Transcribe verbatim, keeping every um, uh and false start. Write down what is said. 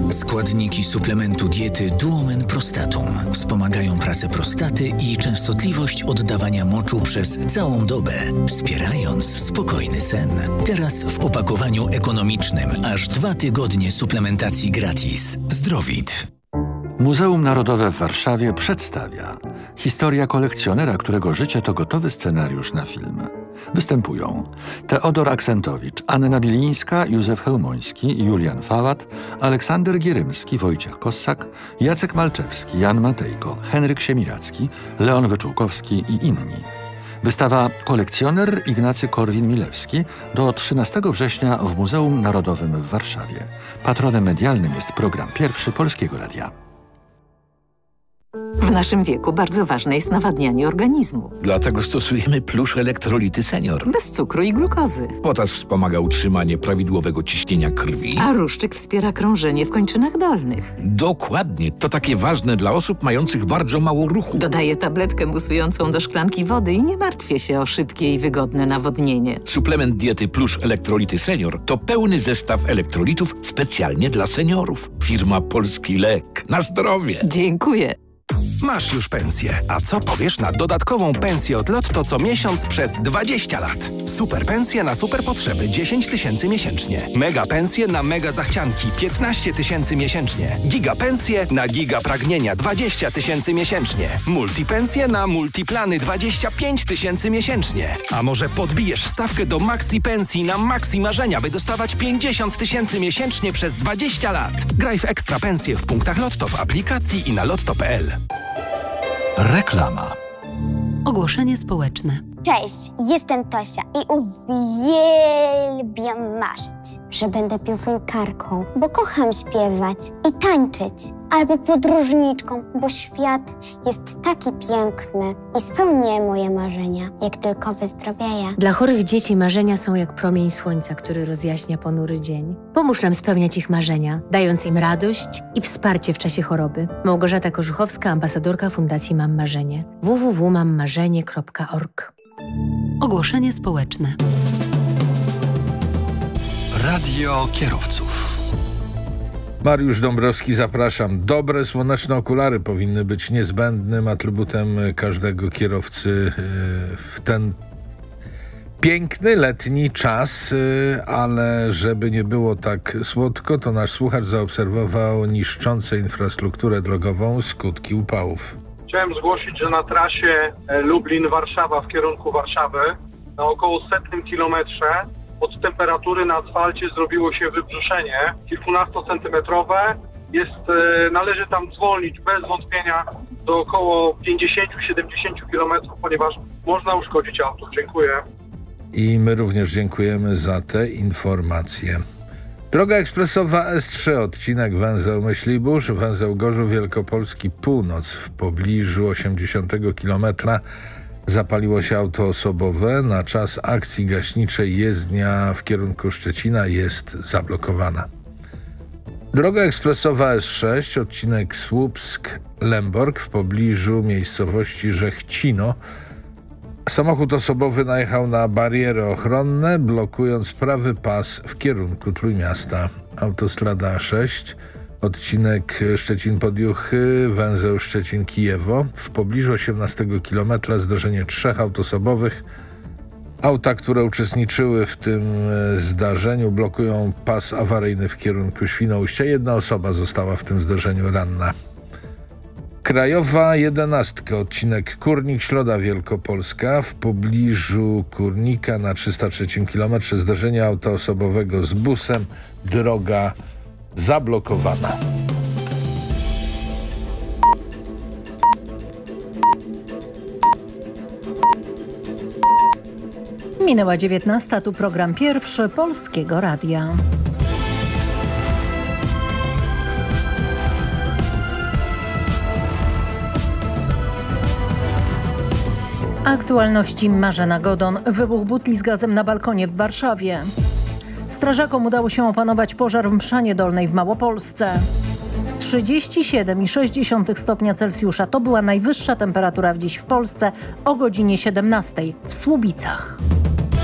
Składniki suplementu diety Duomen Prostatum wspomagają pracę prostaty i częstotliwość oddawania moczu przez całą dobę, wspierając spokojny sen. Teraz w opakowaniu ekonomicznym aż dwa tygodnie suplementacji gratis. Zdrowit. Muzeum Narodowe w Warszawie przedstawia historia kolekcjonera, którego życie to gotowy scenariusz na film. Występują Teodor Axentowicz, Anna Bilińska, Józef Chełmoński, Julian Fałat, Aleksander Gierymski, Wojciech Kossak, Jacek Malczewski, Jan Matejko, Henryk Siemiracki, Leon Wyczółkowski i inni. Wystawa Kolekcjoner Ignacy Korwin-Milewski do trzynastego września w Muzeum Narodowym w Warszawie. Patronem medialnym jest program pierwszy Polskiego Radia. W naszym wieku bardzo ważne jest nawadnianie organizmu. Dlatego stosujemy Plusz Elektrolity Senior. Bez cukru i glukozy. Potas wspomaga utrzymanie prawidłowego ciśnienia krwi. A ruszczyk wspiera krążenie w kończynach dolnych. Dokładnie. To takie ważne dla osób mających bardzo mało ruchu. Dodaję tabletkę musującą do szklanki wody i nie martwię się o szybkie i wygodne nawodnienie. Suplement diety Plusz Elektrolity Senior to pełny zestaw elektrolitów specjalnie dla seniorów. Firma Polski Lek. Na zdrowie. Dziękuję. Masz już pensję. A co powiesz na dodatkową pensję od Lotto co miesiąc przez dwadzieścia lat? Super pensje na super potrzeby dziesięć tysięcy miesięcznie. Mega pensje na mega zachcianki piętnaście tysięcy miesięcznie. Giga pensje na giga pragnienia dwadzieścia tysięcy miesięcznie. Multi pensje na multiplany dwadzieścia pięć tysięcy miesięcznie. A może podbijesz stawkę do maxi pensji na maxi marzenia, by dostawać pięćdziesiąt tysięcy miesięcznie przez dwadzieścia lat. Graj w ekstra pensje w punktach Lotto w aplikacji i na lotto kropka p l. Reklama. Ogłoszenie społeczne. Cześć, jestem Tosia i uwielbiam marzyć, że będę piosenkarką, bo kocham śpiewać i tańczyć. Albo podróżniczką, bo świat jest taki piękny i spełnię moje marzenia, jak tylko wyzdrowieję. Dla chorych dzieci marzenia są jak promień słońca, który rozjaśnia ponury dzień. Pomóż nam spełniać ich marzenia, dając im radość i wsparcie w czasie choroby. Małgorzata Korzuchowska, ambasadorka Fundacji Mam Marzenie. w w w kropka mam marzenie kropka org. Ogłoszenie społeczne. Radio kierowców. Mariusz Dąbrowski, zapraszam. Dobre, słoneczne okulary powinny być niezbędnym atrybutem każdego kierowcy w ten piękny, letni czas, ale żeby nie było tak słodko, to nasz słuchacz zaobserwował niszczące infrastrukturę drogową skutki upałów. Chciałem zgłosić, że na trasie Lublin-Warszawa w kierunku Warszawy na około setnym kilometrze od temperatury na asfalcie zrobiło się wybrzuszenie kilkunastocentymetrowe. Jest, należy tam zwolnić bez wątpienia do około pięćdziesiąt do siedemdziesięciu kilometrów, ponieważ można uszkodzić auto. Dziękuję. I my również dziękujemy za te informacje. Droga ekspresowa S trzy, odcinek węzeł Myślibórz, węzeł Gorzów Wielkopolski Północ. W pobliżu osiemdziesiątego kilometra zapaliło się auto osobowe. Na czas akcji gaśniczej jezdnia w kierunku Szczecina jest zablokowana. Droga ekspresowa S sześć, odcinek Słupsk-Lęborg w pobliżu miejscowości Żechcino. Samochód osobowy najechał na bariery ochronne, blokując prawy pas w kierunku Trójmiasta. Autostrada A sześć, odcinek Szczecin-Podjuchy, węzeł Szczecin-Kijewo. W pobliżu osiemnastego kilometra zdarzenie trzech aut osobowych. Auta, które uczestniczyły w tym zdarzeniu, blokują pas awaryjny w kierunku Świnoujścia. Jedna osoba została w tym zdarzeniu ranna. Krajowa jedenastka, odcinek Kurnik-Środa Wielkopolska. W pobliżu Kurnika na trzysta trzecim kilometrze zdarzenie auta osobowego z busem. Droga zablokowana. Minęła dziewiętnasta, tu program pierwszy Polskiego Radia. Aktualności Marzena Godon. Wybuch butli z gazem na balkonie w Warszawie. Strażakom udało się opanować pożar w Mszanie Dolnej w Małopolsce. trzydzieści siedem przecinek sześć stopnia Celsjusza to była najwyższa temperatura w dziś w Polsce o godzinie siedemnastej w Słubicach.